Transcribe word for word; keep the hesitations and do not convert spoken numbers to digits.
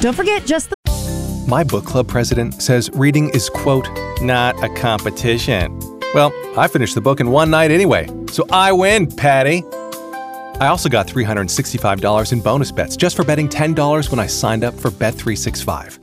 Don't forget, just the My book club president says reading is, quote, not a competition. Well, I finished the book in one night anyway, so I win, Patty. I also got three hundred sixty-five dollars in bonus bets just for betting ten dollars when I signed up for Bet three sixty-five.